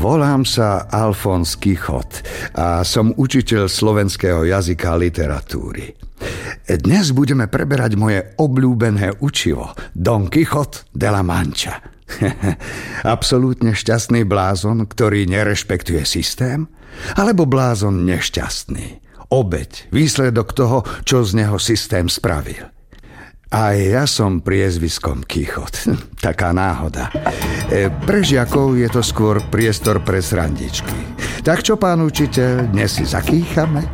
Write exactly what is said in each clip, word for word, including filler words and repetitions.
Volám sa Alfons Kichot a som učiteľ slovenského jazyka a literatúry. Dnes budeme preberať moje obľúbené učivo Don Quijote de la Mancha. Absolútne šťastný blázon, ktorý nerešpektuje systém, alebo blázon nešťastný. Obeť, výsledok toho, čo z neho systém spravil. A ja som priezviskom Kichot. Taká náhoda. E, pre žiakov je to skôr priestor pre srandičky. Tak čo, pán učiteľ, dnes si zakýchame?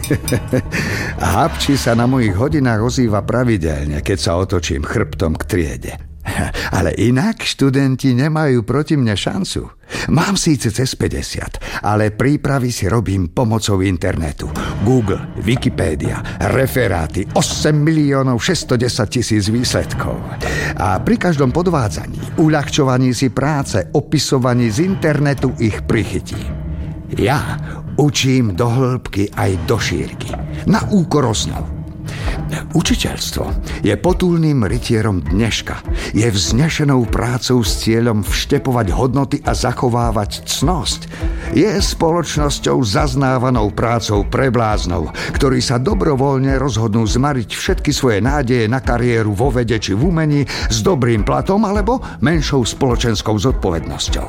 A Habči sa na mojich hodinách ozýva pravidelne, keď sa otočím chrbtom k triede. Ale inak študenti nemajú proti mne šancu. Mám síce cez päťdesiat, ale prípravy si robím pomocou internetu. Google, Wikipédia, referáty, osem miliónov šesťstodesať tisíc výsledkov. A pri každom podvádzaní, uľahčovaní si práce, opisovaní z internetu ich prichytím. Ja učím do hĺbky aj do šírky. Na úkor osnov. Učiteľstvo je potulným rytierom dneška. Je vznešenou prácou s cieľom vštepovať hodnoty a zachovávať cnosť. Je spoločnosťou zaznávanou prácou pre bláznov, ktorí sa dobrovoľne rozhodnú zmariť všetky svoje nádeje na kariéru vo vede či v umení s dobrým platom alebo menšou spoločenskou zodpovednosťou.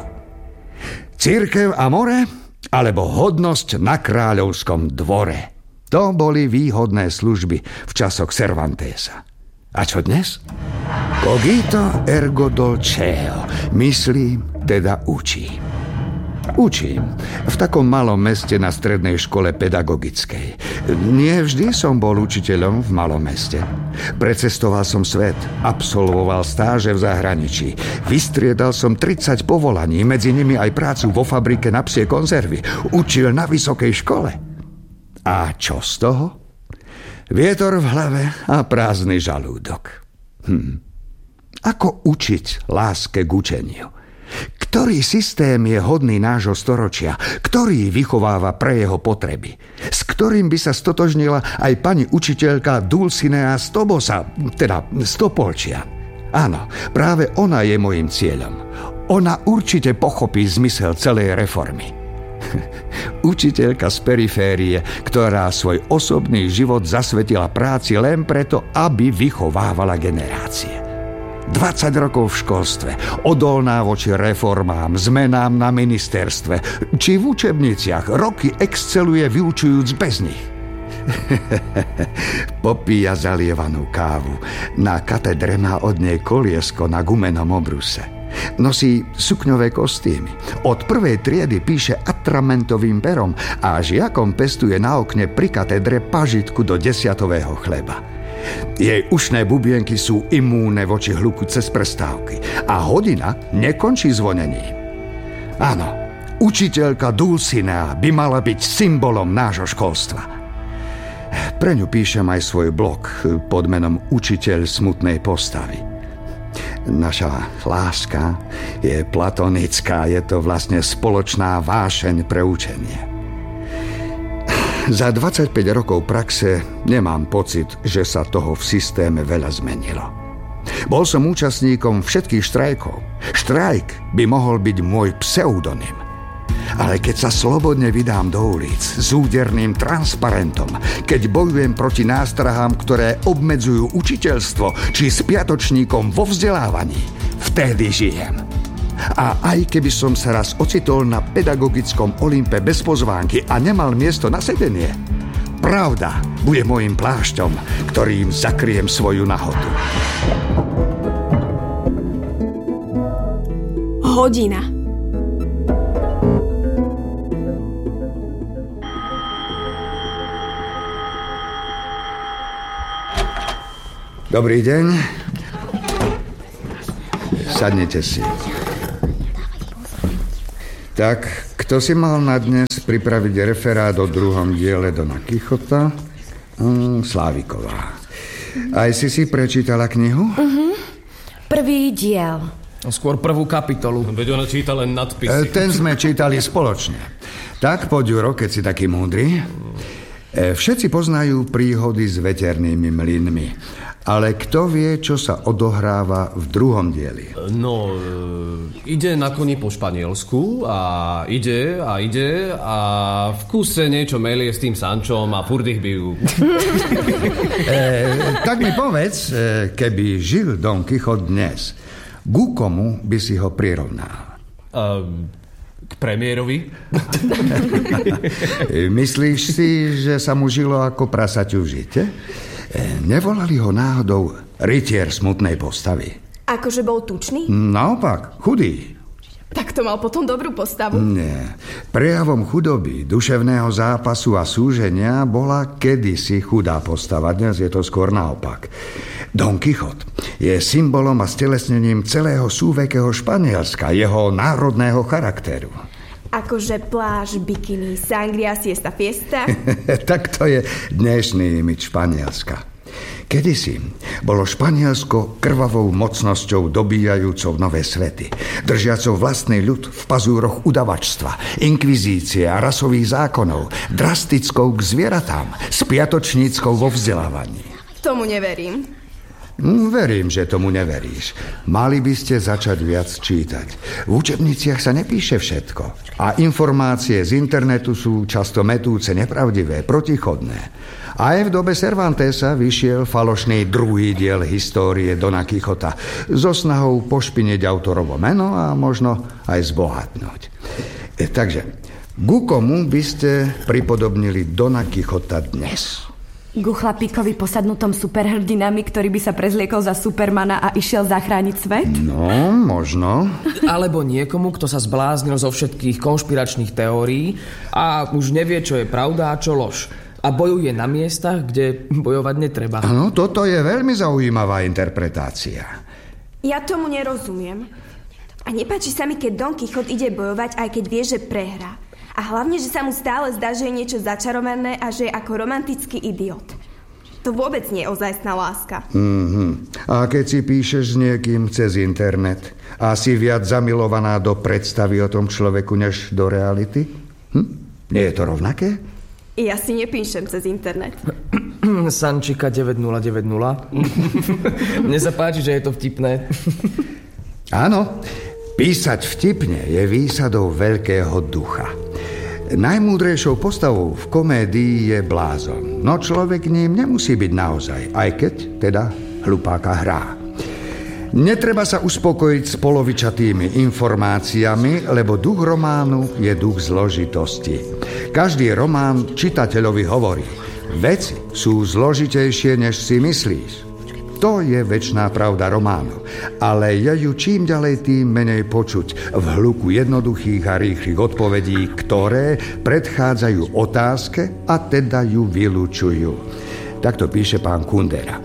Cirkev a more alebo hodnosť na kráľovskom dvore. To boli výhodné služby v časoch Cervantesa. A čo dnes? Cogito ergo dolceo. Myslím, teda učím. Učím v takom malom meste na strednej škole pedagogickej. Nie vždy som bol učiteľom v malom meste. Precestoval som svet, absolvoval stáže v zahraničí. Vystriedal som tridsať povolaní, medzi nimi aj prácu vo fabrike na psie konzervy. Učil na vysokej škole. A čo z toho? Vietor v hlave a prázdny žalúdok. Hm. Ako učiť láske k učeniu? Ktorý systém je hodný nášho storočia? Ktorý vychováva pre jeho potreby? S ktorým by sa stotožnila aj pani učiteľka Dulcinea z Tobosa, teda z Topolčia? Áno, práve ona je mojím cieľom. Ona určite pochopí zmysel celej reformy. Učiteľka z periférie, ktorá svoj osobný život zasvetila práci len preto, aby vychovávala generácie. dvadsať rokov v školstve, odolná voči reformám, zmenám na ministerstve, či v učebniciach, roky exceluje vyučujúc bez nich. Popíja zalievanú kávu. Na katedre má od nej koliesko na gumenom obruse. Nosí sukňové kostýmy. Od prvej triedy píše atramentovým perom a žiakom pestuje na okne pri katedre pažitku do desiatového chleba. Jej ušné bubienky sú imúnne voči hluku cez prestávky a hodina nekončí zvonením. Áno, učiteľka Dulcinea by mala byť symbolom nášho školstva. Pre ňu píšem aj svoj blog pod menom Učiteľ smutnej postavy. Naša láska je platonická, je to vlastne spoločná vášeň pre učenie. Za dvadsaťpäť rokov praxe nemám pocit, že sa toho v systéme veľa zmenilo. Bol som účastníkom všetkých štrajkov. Štrajk by mohol byť môj pseudonym. Ale keď sa slobodne vydám do ulic s úderným transparentom, keď bojujem proti nástrahám, ktoré obmedzujú učiteľstvo, či spiatočníkom vo vzdelávaní, vtedy žijem. A aj keby som sa raz ocitol na pedagogickom Olympe bez pozvánky a nemal miesto na sedenie, pravda bude môjim plášťom, ktorým zakriem svoju nahotu. Hodina. Dobrý deň. Sadnite si. Tak, kto si mal na dnes pripraviť referát o druhom diele Dona Quichota? Mm, Sláviková. Aj si si prečítala knihu? Uh-huh. Prvý diel. Skôr prvú kapitolu. Veď ona číta len nadpisy. Ten sme čítali spoločne. Tak, poď, Juro, keď si taký múdry. Všetci poznajú príhody s veternými mlynmi. Ale kto vie, čo sa odohráva v druhom dieli? No, e, ide na koni po Španielsku a ide a ide a v kuse niečo melie s tým Sančom a furt ich bijú. e, tak mi povedz, e, keby žil Don Quijote dnes, ku komu by si ho prirovnal? E, k premiérovi? Myslíš si, že sa mu žilo ako prasaťu v žite? Nevolali ho náhodou rytier smutnej postavy? Akože bol tučný? Naopak, chudý. Tak to mal potom dobrú postavu? Nie. Prejavom chudoby, duševného zápasu a súženia bola kedysi chudá postava. Dnes je to skôr naopak. Don Quijote je symbolom a stelesnením celého súvekého Španielska, jeho národného charakteru. Akože pláž, bikiny, sangria, siesta, fiesta? Tak to je dnešný imič Španielska. Kedysi bolo Španielsko krvavou mocnosťou dobíjajúcou nové svety, držiacou vlastný ľud v pazúroch udavačstva, inkvizície a rasových zákonov, drastickou k zvieratám, spiatočníckou vo vzdelávaní. Tomu neverím. Verím, že tomu neveríš. Mali by ste začať viac čítať. V učebniciach sa nepíše všetko. A informácie z internetu sú často metúce, nepravdivé, protichodné. Aj v dobe Cervantesa vyšiel falošný druhý diel histórie Dona Quixota so snahou pošpiniť autorovo meno a možno aj zbohatnúť. E, takže, ku komu by ste pripodobnili Dona Quixota dnes? Ku chlapíkovi posadnutom superhrdinami, ktorý by sa prezliekol za Supermana a išiel zachrániť svet? No, možno. Alebo niekomu, kto sa zbláznil zo všetkých konšpiračných teórií a už nevie, čo je pravda a čo lož. A bojuje na miestach, kde bojovať netreba. Áno, toto je veľmi zaujímavá interpretácia. Ja tomu nerozumiem. A nepáči sa mi, keď Don Quijote ide bojovať, aj keď vie, že prehrá. A hlavne, že sa mu stále zdá, že je niečo začarované a že je ako romantický idiot. To vôbec nie je ozajstná láska. Mm-hmm. A keď si píšeš s niekým cez internet a si viac zamilovaná do predstavy o tom človeku, než do reality? Hm? Nie je to rovnaké? Ja si nepíšem cez internet. Sančika deväť nula deväť nula. Mne sa páči, že je to vtipné. Áno, písať vtipne je výsadou veľkého ducha. Najmúdrejšou postavou v komédii je blázon, no človek ním nemusí byť naozaj, aj keď teda hlupáka hrá. Netreba sa uspokojiť s polovičatými informáciami, lebo duch románu je duch zložitosti. Každý román čitateľovi hovorí: veci sú zložitejšie, než si myslíš. To je večná pravda románu, ale je ju čím ďalej tým menej počuť v hluku jednoduchých a rýchlych odpovedí, ktoré predchádzajú otázke a teda ju vylúčujú. Takto píše pán Kundera.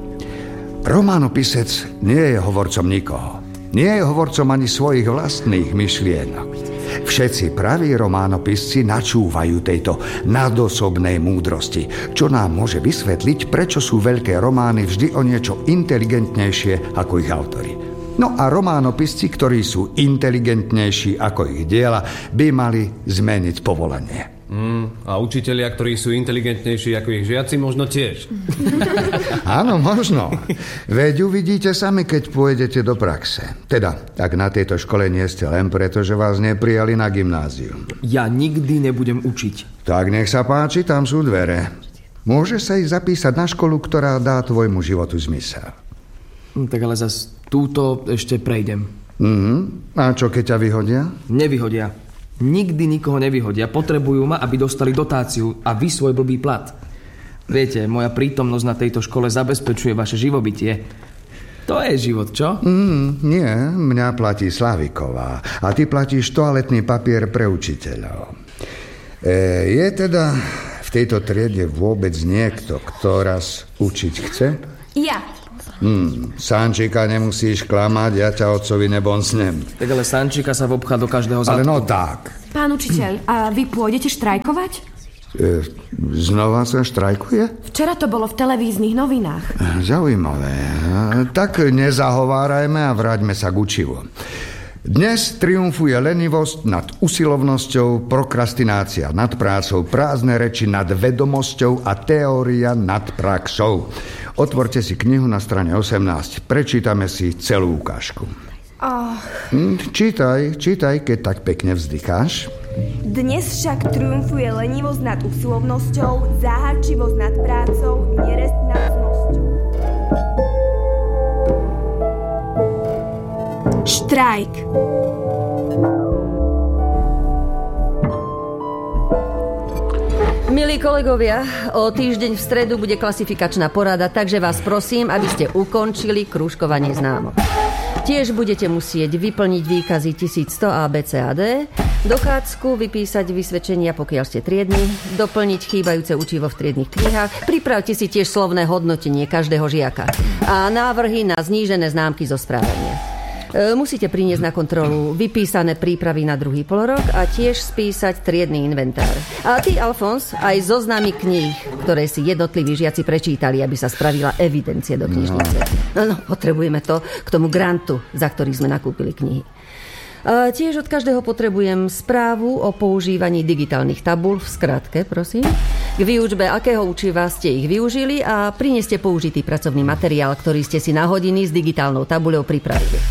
Románopisec nie je hovorcom nikoho. Nie je hovorcom ani svojich vlastných myšlienok. Všetci praví románopisci načúvajú tejto nadosobnej múdrosti, čo nám môže vysvetliť, prečo sú veľké romány vždy o niečo inteligentnejšie ako ich autori. No a románopisci, ktorí sú inteligentnejší ako ich diela, by mali zmeniť povolanie. Mm, a učitelia, ktorí sú inteligentnejší ako ich žiaci, možno tiež. Áno, možno. Veď uvidíte sami, keď pôjdete do praxe. Teda, tak na tejto škole nie ste len preto, že vás neprijali na gymnázium. Ja nikdy nebudem učiť. Tak nech sa páči, tam sú dvere. Môžeš sa ich zapísať na školu, ktorá dá tvojmu životu zmysel. Tak ale zas túto ešte prejdem. Mhm. A čo keď ťa vyhodia? Nevyhodia. Nikdy nikoho nevyhodia. Potrebujú ma, aby dostali dotáciu a vy svoj blbý plat. Viete, moja prítomnosť na tejto škole zabezpečuje vaše živobytie. To je život, čo? Mm, nie, mňa platí Slaviková a ty platíš toaletný papier pre učiteľov. E, je teda v tejto triede vôbec niekto, kto raz učiť chce? Ja. Hmm, Sančika nemusíš klamať, ja ťa otcovi nebonsnem. Tak ale Sančika sa vobchá do každého zadku. Ale no tak. Pán učiteľ, a vy pôjdete štrajkovať? E, znova sa štrajkuje? Včera to bolo v televíznych novinách. Zaujímavé. Tak nezahovárajme a vráťme sa k učivu. Dnes triumfuje lenivosť nad usilovnosťou, prokrastinácia nad prácou, prázdne reči nad vedomosťou a teória nad praxou. Otvorte si knihu na strane osemnásť. Prečítame si celú ukážku. Oh. Čítaj, čítaj, keď tak pekne vzdycháš. Dnes však triumfuje lenivosť nad usilovnosťou, záhadčivosť nad prácou, nerest nad cnosťou. Štrajk. Milí kolegovia, o týždeň v stredu bude klasifikačná porada, takže vás prosím, aby ste ukončili krúžkovanie známok. Tiež budete musieť vyplniť výkazy tisícsto A, B, C a D, dochádzku, vypísať vysvedčenia, pokiaľ ste triedni, doplniť chýbajúce učivo v triednych knihách, pripravte si tiež slovné hodnotenie každého žiaka a návrhy na znížené známky zo správania. Musíte priniesť na kontrolu vypísané prípravy na druhý polorok a tiež spísať triedny inventár. A ty, Alfons, aj zoznamy kníh, ktoré si jednotliví žiaci prečítali, aby sa spravila evidencia do knižnice. No, no, potrebujeme to k tomu grantu, za ktorý sme nakúpili knihy. A tiež od každého potrebujem správu o používaní digitálnych tabúľ, v skratke, prosím, k výučbe akého učiva ste ich využili a prineste použitý pracovný materiál, ktorý ste si na hodiny s digitálnou tabuľou pripravili.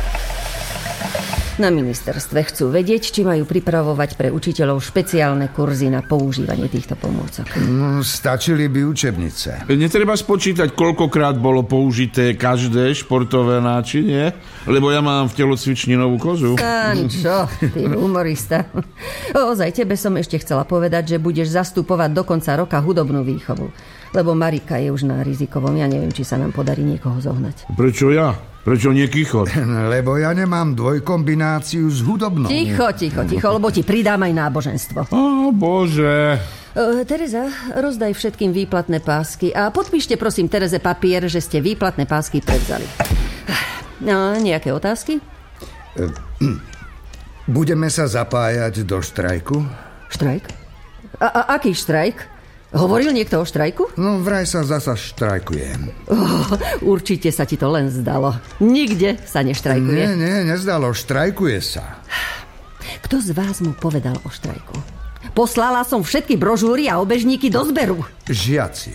Na ministerstve chcú vedieť, či majú pripravovať pre učiteľov špeciálne kurzy na používanie týchto pomôcok. No, stačili by učebnice. Netreba spočítať, koľkokrát bolo použité každé športové náčinie, lebo ja mám v telocvični novú kozu. Sančo, ty humorista. Ozaj, tebe som ešte chcela povedať, že budeš zastupovať do konca roka hudobnú výchovu. Lebo Marika je už na rizikovom. Ja neviem, či sa nám podarí niekoho zohnať. Prečo ja? Prečo nie Kichot? Lebo ja nemám dvojkombináciu s hudobnou. Ticho, ticho, ticho, lebo ti pridám aj náboženstvo. Ó, Bože. Uh, Tereza, rozdaj všetkým výplatné pásky a podpíšte prosím Tereze papier, že ste výplatné pásky prevzali. No, nejaké otázky? Budeme sa zapájať do štrajku? Štrajk? A, a aký štrajk? Hovoril niekto o štrajku? No, vraj sa zasa štrajkuje. Oh, určite sa ti to len zdalo. Nikde sa neštrajkuje. Nie, nie, nezdalo. Štrajkuje sa. Kto z vás mu povedal o štrajku? Poslala som všetky brožúry a obežníky do zberu. Žiaci.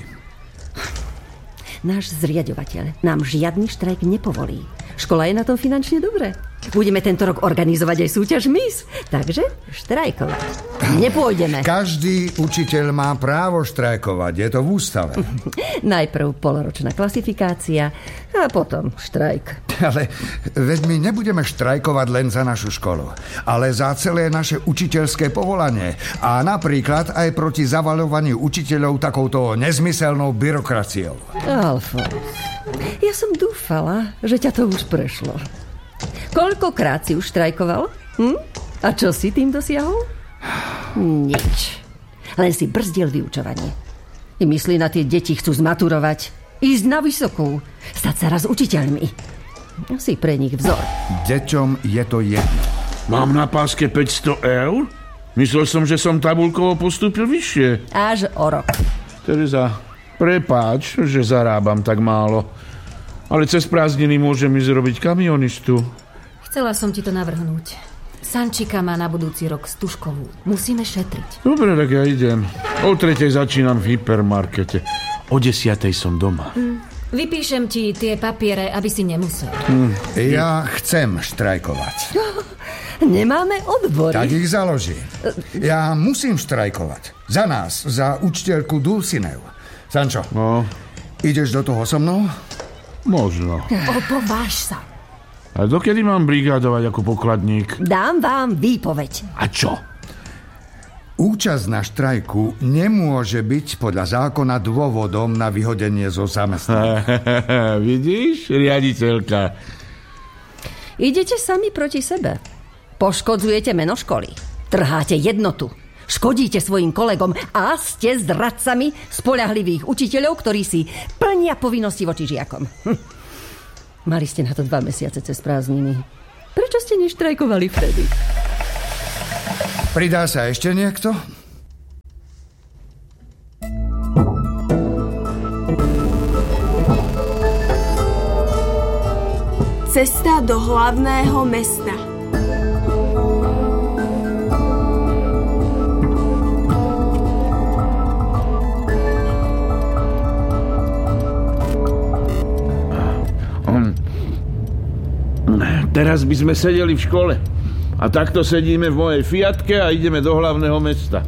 Náš zriaďovateľ nám žiadny štrajk nepovolí. Škola je na tom finančne dobre. Budeme tento rok organizovať aj súťaž Miss. Takže štrajkovať nepôjdeme. Každý učiteľ má právo štrajkovať. Je to v ústave. Najprv poloročná klasifikácia a potom štrajk. Ale veď my nebudeme štrajkovať len za našu školu, ale za celé naše učiteľské povolanie. A napríklad aj proti zavaľovaniu učiteľov takouto nezmyselnou byrokraciou. Alfons, ja som dúfala, že ťa to už prešlo. Koľkokrát si už štrajkoval? Hm? A čo si tým dosiahol? Nič. Len si brzdil vyučovanie. I myslí na tie deti, chcú zmaturovať, ísť na vysokú, stať sa raz učiteľmi. Si pre nich vzor. Deťom je to jedno. Mám na páske päťsto eur? Myslel som, že som tabuľkovo postúpil vyššie. Až o rok. Tereza, prepáč, že zarábam tak málo. Ale cez prázdniny môžem ísť robiť kamionistu. Chcela som ti to navrhnúť. Sančika má na budúci rok Stužkovú. Musíme šetriť. Dobre, tak ja idem. O tretej začínam v hypermarkete. O desiatej som doma. Mm. Vypíšem ti tie papiere, aby si nemusel. Mm. Ja chcem štrajkovať. Nemáme odbory. Tak ich založí. Ja musím štrajkovať. Za nás, za učiteľku Dulcinev. Sančo, no. Ideš do toho so mnou? Možno. Opováž sa. A dokedy mám brigádovať ako pokladník? Dám vám výpoveď. A čo? Účasť na štrajku nemôže byť podľa zákona dôvodom na vyhodenie zo zamestnania. Vidíš, riaditeľka? Idete sami proti sebe. Poškodzujete meno školy. Trháte jednotu. Škodíte svojim kolegom a ste zradcami spoľahlivých učiteľov, ktorí si plnia povinnosti voči žiakom. Hm. Mali ste na to dva mesiace cez prázdniny. Prečo ste neštrajkovali vtedy? Pridá sa ešte niekto? Cesta do hlavného mesta. teraz by sme sedeli v škole. A takto sedíme v mojej Fiatke a ideme do hlavného mesta.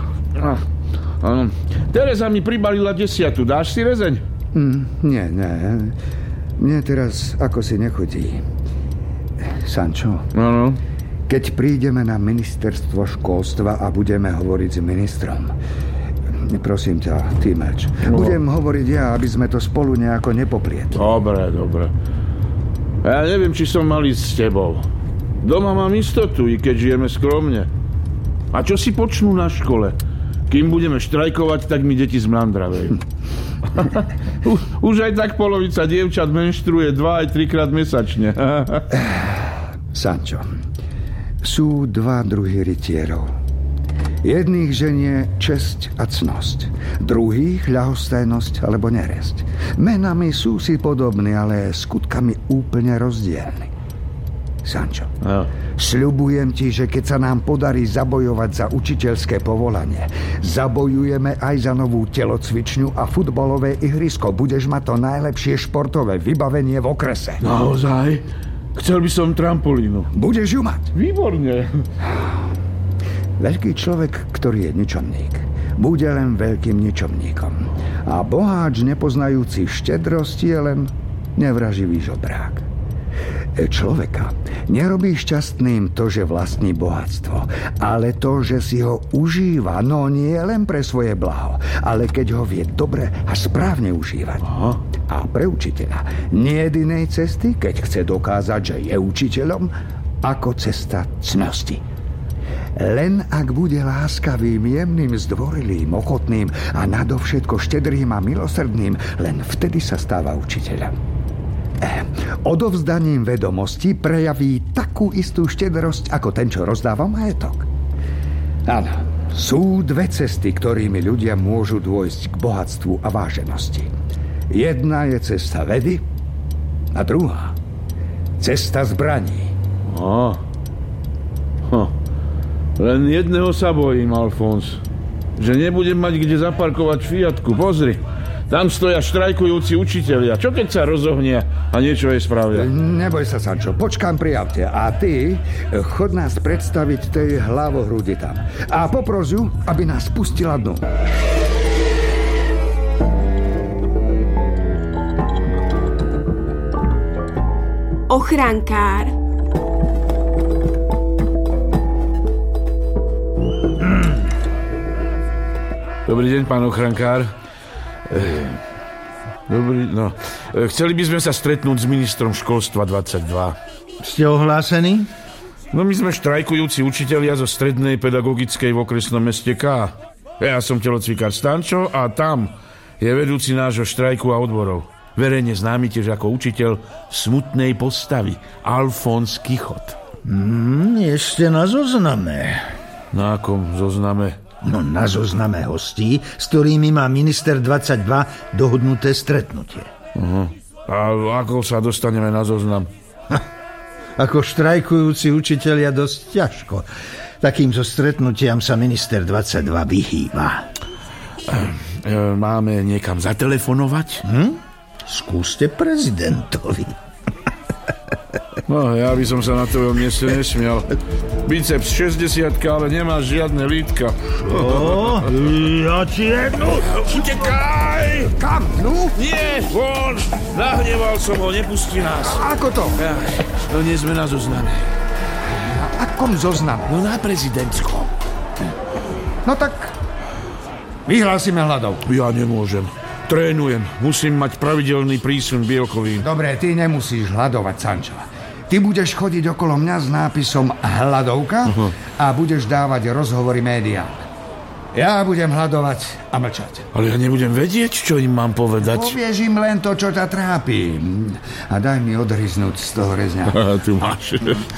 Tereza mi pribalila desiatu. Dáš si rezeň? Mm, nie, nie. Mne teraz ako si nechodí. Sančo, Áno. keď prídeme na ministerstvo školstva a budeme hovoriť s ministrom, prosím ťa, ty meč, no. budem hovoriť ja, aby sme to spolu nejako nepoplietli. Dobre, dobre. Ja neviem, či som mal ísť s tebou. Doma mám istotu, i keď žijeme skromne. A čo si počnú na škole? Kým budeme štrajkovať, tak mi deti zmlandravejú. Už aj tak polovica dievčat menštruuje dva aj trikrát mesačne. Sančo, sú dva druhy rytierov. Jedných ženie česť a cnosť, druhých ľahostajnosť alebo neresť. Menami sú si podobní, ale skutkami úplne rozdielni. Sančo, no. Sľubujem ti, že keď sa nám podarí zabojovať za učiteľské povolanie, zabojujeme aj za novú telocvičňu a futbalové ihrisko. Budeš mať to najlepšie športové vybavenie v okrese. Naozaj? Chcel by som trampolínu. Budeš ju mať. Výborne. Veľký človek, ktorý je ničomník, bude len veľkým ničomníkom. A boháč nepoznajúci štedrosti je len nevraživý žobrák. Človeka nerobí šťastným to, že vlastní bohatstvo, ale to, že si ho užíva, no nie len pre svoje blaho, ale keď ho vie dobre a správne užívať. Aha. A pre učiteľa nie je inej cesty, keď chce dokázať, že je učiteľom, ako cesta cnosti. Len ak bude láskavým, jemným, zdvorilým, ochotným a nadovšetko štedrým a milosrdným, len vtedy sa stáva učiteľom. Odovzdaním vedomostí prejaví takú istú štedrosť ako ten, čo rozdáva majetok. Áno, sú dve cesty, ktorými ľudia môžu dôjsť k bohatstvu a váženosti. Jedna je cesta vedy a druhá cesta zbraní. Á. Hm. Len jedného sa bojím, Alfons. Že nebudem mať kde zaparkovať Fiatku. Pozri. Tam stoja štrajkujúci učitelia. Čo keď sa rozohnia a niečo jej spravia? Neboj sa, Sančo, počkám pri aute. A ty chod nás predstaviť tej hlavohrudi tam. A popros ju, aby nás pustila dnu. Ochrankár. Dobrý deň, pán ochrankár. Dobrý, no. Chceli by sme sa stretnúť s ministrom školstva dvadsaťdva. Ste ohlásení? No my sme štrajkujúci učitelia zo strednej pedagogickej v okresnom meste K. Ja som telocvikár Stančo a tam je vedúci nášho štrajku a odborov. Verejne známy tiež ako učiteľ smutnej postavy Alfons Kichot. Mm, ešte na zozname. Na akom zozname? No na zozname hostí, s ktorými má minister dvadsaťdva dohodnuté stretnutie. Uh-huh. A ako sa dostaneme na zoznam? Ha, ako štrajkujúci učitelia dosť ťažko. Takýmto stretnutiam sa minister dvadsaťdva vyhýba. Máme niekam zatelefonovať? Hm? Skúste prezidentovi. No, ja by som sa na tvojom mieste nesmial. Biceps šesťdesiatka, ale nemá žiadne lítka. Čo? Ja ti jednu... Utekaj! Kam? No? Nie, von! Nahneval som ho, nepustí nás. Ako to? Ja, no nie sme na zozname. Na akom zozname? No na prezidentskom. No tak vyhlásime hladov. Ja nemôžem. Trénujem. Musím mať pravidelný prísun bielkovín. Dobre, ty nemusíš hľadovať, Sančo. Ty budeš chodiť okolo mňa s nápisom hladovka uh-huh. a budeš dávať rozhovory médiám. Ja budem hľadovať a mlčať. Ale ja nebudem vedieť, čo im mám povedať. Povieš im len to, čo ťa trápi. A daj mi odhryznúť z toho rezňa. Tu máš.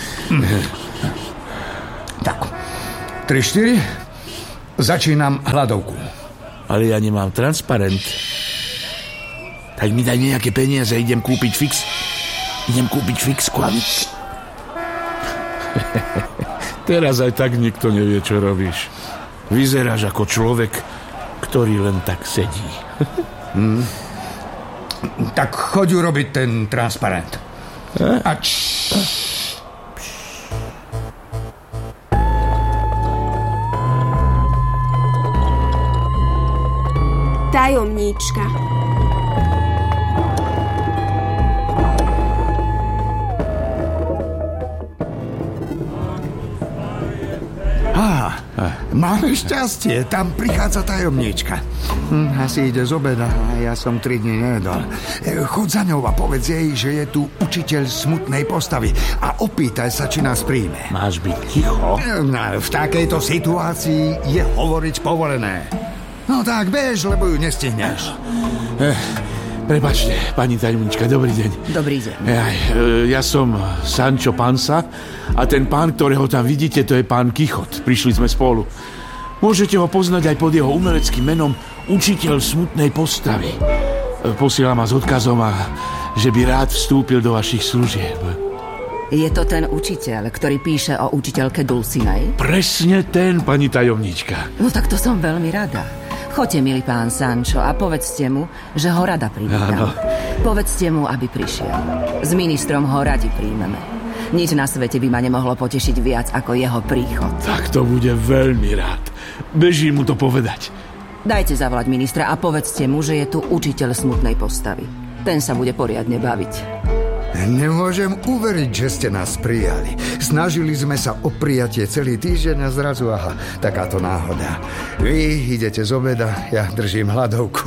Tak. tri štyri. Začínam hladovku. Ale ja nemám transparent. Tak mi daj nejaké peniaze, idem kúpiť fix. Idem kúpiť fixku a víc. Teraz aj tak nikto nevie, čo robíš. Vyzeráš ako človek, ktorý len tak sedí. hmm. Tak choď urobiť ten transparent. A čš, Tajomníčka. Á, máme šťastie, tam prichádza tajomníčka. Hm, asi ide z obeda a ja som tri dni nejedol. Choď za ňou a povedz jej, že je tu učiteľ smutnej postavy a opýtaj sa, či nás príjme. Máš byť ticho? No, v takejto situácii je hovoriť povolené. No tak bež, lebo ju nestihneš. Eh, prepačte, pani tajomnička, dobrý deň. Dobrý deň. Ja, ja som Sancho Panza a ten pán, ktorého tam vidíte, to je pán Kichot. Prišli sme spolu. Môžete ho poznať aj pod jeho umeleckým menom Učiteľ smutnej postavy. Posielam ma s odkazom, a že by rád vstúpil do vašich služieb. Je to ten učiteľ, ktorý píše o učiteľke Dulcinei? Presne ten, pani tajomnička. No tak to som veľmi rada. Choďte, milý pán Sancho, a povedzte mu, že ho rada privítam. Povedzte mu, aby prišiel. S ministrom ho radi príjmeme. Nič na svete by ma nemohlo potešiť viac ako jeho príchod. Tak to bude veľmi rád. Bežím mu to povedať. Dajte zavolať ministra a povedzte mu, že je tu učiteľ smutnej postavy. Ten sa bude poriadne baviť. Nemôžem uveriť, že ste nás prijali. Snažili sme sa o prijatie celý týždeň a zrazu, aha, takáto náhoda. Vy idete z obeda, ja držím hladovku.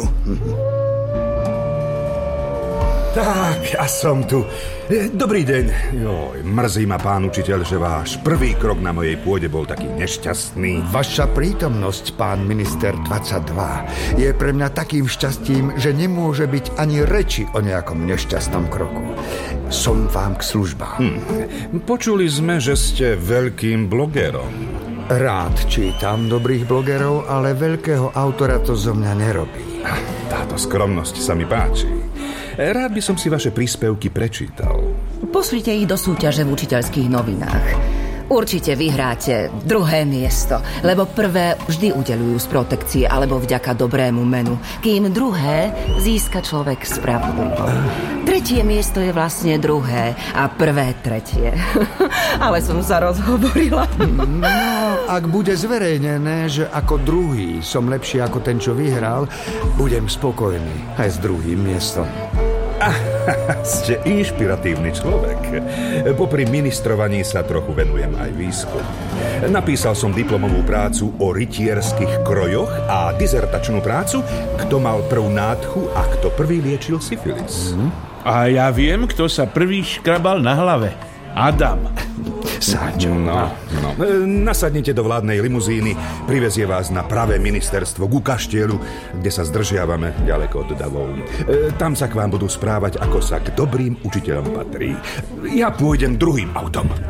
Tak, ja som tu. Dobrý deň. Joj, mrzí ma, pán učiteľ, že váš prvý krok na mojej pôde bol taký nešťastný. Vaša prítomnosť, pán minister dvadsaťdva, je pre mňa takým šťastím, že nemôže byť ani reči o nejakom nešťastnom kroku. Som vám k službám. Hm. Počuli sme, že ste veľkým blogerom. Rád čítam dobrých blogerov, ale veľkého autora to zo mňa nerobí. Táto skromnosť sa mi páči. Rád by som si vaše príspevky prečítal. Pošlite ich do súťaže v učiteľských novinách. Určite vyhráte druhé miesto, lebo prvé vždy udeľujú z protekcie alebo vďaka dobrému menu, kým druhé získa človek spravodlivo. Tretie miesto je vlastne druhé a prvé tretie. Ale som sa rozhovorila. No, ak bude zverejnené, že ako druhý som lepší ako ten, čo vyhral, budem spokojný aj s druhým miestom. Ah, ste inšpiratívny človek. Popri ministrovaní sa trochu venujem aj výskumu. Napísal som diplomovú prácu o rytierských krojoch a dizertačnú prácu, kto mal prvú nádchu a kto prvý liečil syfilis. Mm. A ja viem, kto sa prvý škrabal na hlave. Adam. Sancho. No, no. Nasadnite do vládnej limuzíny, privezie vás na pravé ministerstvo ku kaštieľu, kde sa zdržiavame ďaleko od davov. E, tam sa k vám budú správať, ako sa k dobrým učiteľom patrí. Ja pôjdem druhým autom. E,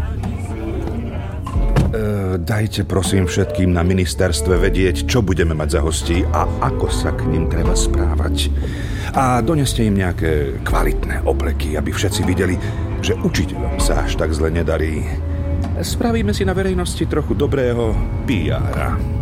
dajte prosím všetkým na ministerstve vedieť, čo budeme mať za hostí a ako sa k ním treba správať. A doneste im nejaké kvalitné obleky, aby všetci videli, že učiteľom sa až tak zle nedarí. Spravíme si na verejnosti trochu dobrého pé éra.